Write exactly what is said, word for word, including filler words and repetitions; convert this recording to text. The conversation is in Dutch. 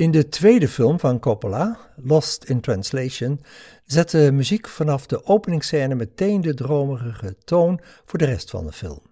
In de tweede film van Coppola, Lost in Translation, zet de muziek vanaf de openingsscène meteen de dromerige toon voor de rest van de film.